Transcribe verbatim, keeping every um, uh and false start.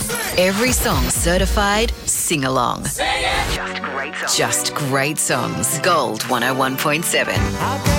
Every song certified sing-along. Just great songs. Just great songs. Gold one oh one point seven.